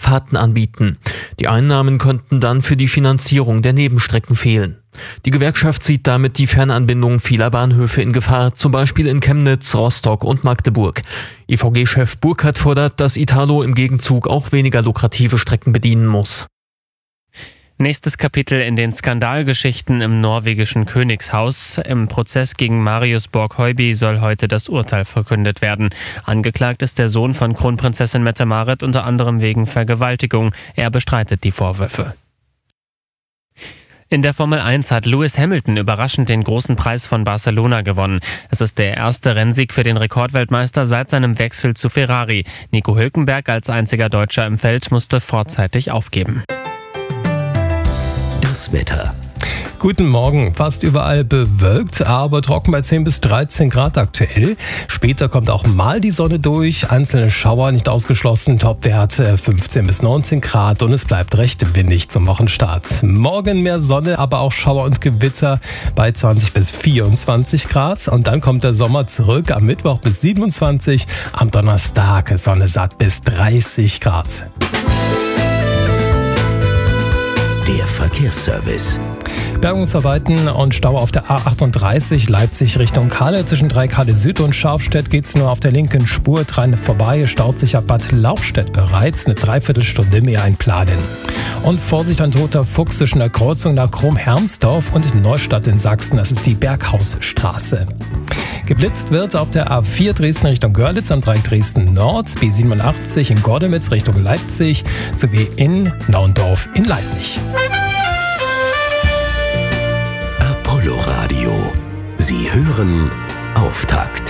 Fahrten anbieten. Die Einnahmen könnten dann für die Finanzierung der Nebenstrecken fehlen. Die Gewerkschaft sieht damit die Fernanbindung vieler Bahnhöfe in Gefahr, zum Beispiel in Chemnitz, Rostock und Magdeburg. IVG-Chef Burkhardt fordert, dass Italo im Gegenzug auch weniger lukrative Strecken bedienen muss. Nächstes Kapitel in den Skandalgeschichten im norwegischen Königshaus. Im Prozess gegen Marius Borg-Høiby soll heute das Urteil verkündet werden. Angeklagt ist der Sohn von Kronprinzessin Mette-Marit unter anderem wegen Vergewaltigung. Er bestreitet die Vorwürfe. In der Formel 1 hat Lewis Hamilton überraschend den großen Preis von Barcelona gewonnen. Es ist der erste Rennsieg für den Rekordweltmeister seit seinem Wechsel zu Ferrari. Nico Hülkenberg als einziger Deutscher im Feld musste vorzeitig aufgeben. Das Wetter. Guten Morgen. Fast überall bewölkt, aber trocken bei 10 bis 13 Grad aktuell. Später kommt auch mal die Sonne durch. Einzelne Schauer nicht ausgeschlossen. Topwerte 15 bis 19 Grad und es bleibt recht windig zum Wochenstart. Morgen mehr Sonne, aber auch Schauer und Gewitter bei 20 bis 24 Grad. Und dann kommt der Sommer zurück am Mittwoch bis 27. Am Donnerstag Sonne satt bis 30 Grad. Der Verkehrsservice. Bergungsarbeiten und Stau auf der A38 Leipzig Richtung Kalle. Zwischen Dreikale Süd und Scharfstedt geht es nur auf der linken Spur dran vorbei. Staut sich ab Bad Lauchstädt bereits. Eine Dreiviertelstunde mehr einplanen. Und Vorsicht, ein toter Fuchs zwischen der Kreuzung nach Krumm-Hermsdorf und Neustadt in Sachsen. Das ist die Berghausstraße. Geblitzt wird auf der A4 Dresden Richtung Görlitz, am Dreieck Dresden Nord, B87 in Gordemitz Richtung Leipzig sowie in Naundorf in Leisnig. Apollo Radio. Sie hören Auftakt.